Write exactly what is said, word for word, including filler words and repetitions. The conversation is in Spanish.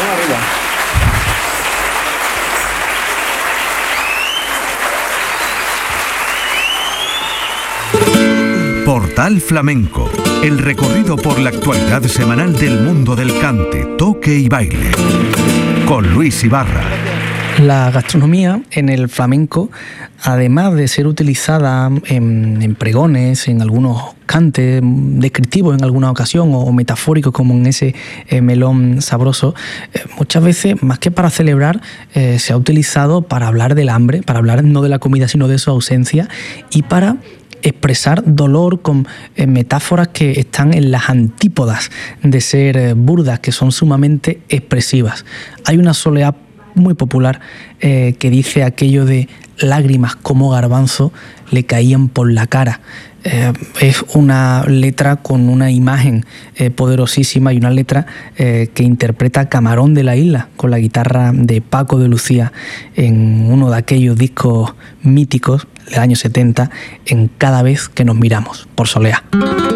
Portal Flamenco, el recorrido por la actualidad semanal del mundo del cante, toque y baile. Con Luis Ibarra. La gastronomía en el flamenco, además de ser utilizada en, en pregones, en algunos cantes descriptivos en alguna ocasión o, o metafóricos como en ese eh, melón sabroso, eh, muchas veces, más que para celebrar, eh, se ha utilizado para hablar del hambre, para hablar no de la comida sino de su ausencia y para expresar dolor con eh, metáforas que están en las antípodas de ser eh, burdas, que son sumamente expresivas. Hay una soleá muy popular eh, que dice aquello de lágrimas como garbanzo le caían por la cara. Eh, es una letra con una imagen eh, poderosísima y una letra eh, que interpreta Camarón de la Isla con la guitarra de Paco de Lucía en uno de aquellos discos míticos del año setenta, en Cada vez que nos miramos, por Soleá.